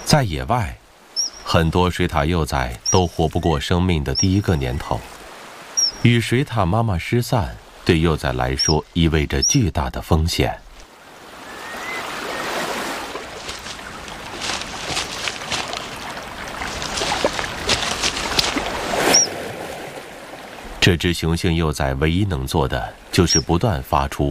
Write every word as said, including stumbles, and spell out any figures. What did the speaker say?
在野外，很多水獭幼崽都活不过生命的第一个年头。与水獭妈妈失散，对幼崽来说意味着巨大的风险。这只雄性幼崽唯一能做的，就是不断发出